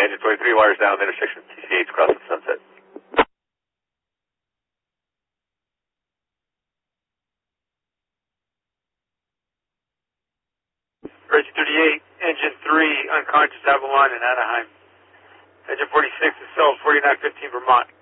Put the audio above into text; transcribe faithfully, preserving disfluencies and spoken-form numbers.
engine twenty-three, wires down, intersection T C H, crossing Sunset. Bridge thirty-eight, engine three, unconscious Avalon in Anaheim. Engine forty-six is sold, forty-nine fifteen Vermont.